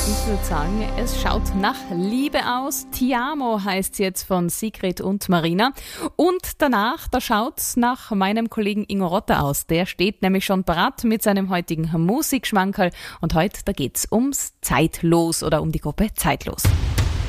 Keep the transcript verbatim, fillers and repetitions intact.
Ich würde sagen, es schaut nach Liebe aus. Ti amo heißt jetzt von Sigrid und Marina. Und danach, da schaut's nach meinem Kollegen Ingo Rotter aus. Der steht nämlich schon parat mit seinem heutigen Musikschmankerl. Und heute, da geht's ums Zeitlos oder um die Gruppe Zeitlos.